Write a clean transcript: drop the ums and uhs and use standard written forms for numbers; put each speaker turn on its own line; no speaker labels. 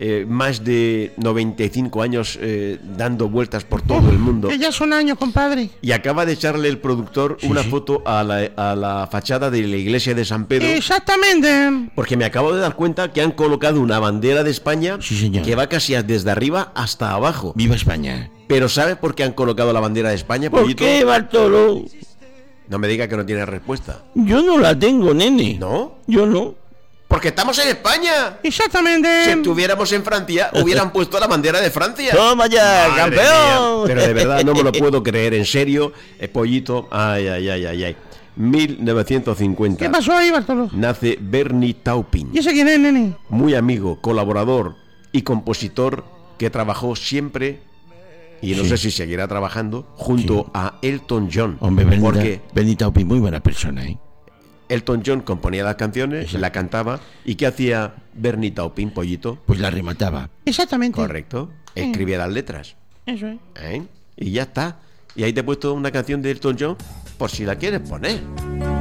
más de 95 años dando vueltas por todo el mundo.
Que ya son años, compadre.
Y acaba de echarle el productor una foto a la fachada de la iglesia de San Pedro.
Exactamente.
Porque me acabo de dar cuenta que han colocado una bandera de España que va casi desde arriba hasta abajo.
¡Viva España!
Pero ¿sabe por qué han colocado la bandera de España,
¿Por
Pollito?
qué, Bartolo?
No me diga que no tiene respuesta.
Yo no la tengo, nene.
¿No?
Yo no.
Porque estamos en España.
Exactamente.
Si estuviéramos en Francia, hubieran puesto la bandera de Francia.
¡Toma ya,
Madre
campeón!
mía, pero de verdad no me lo puedo creer, en serio, Pollito. Ay. 1950.
¿Qué pasó ahí, Bartolo?
Nace Bernie Taupin.
¿Y ese quién es, nene?
Muy amigo, colaborador y compositor que trabajó siempre, y no sé si seguirá trabajando, junto a Elton John.
Hombre,
porque
Bernie Taupin, muy buena persona, ¿eh?
Elton John componía las canciones, la cantaba. ¿Y qué hacía Bernie Taupin, Pollito?
Pues la remataba.
Exactamente.
Correcto. Escribía las letras.
Eso es.
Y ya está. Y ahí te he puesto una canción de Elton John por si la quieres poner.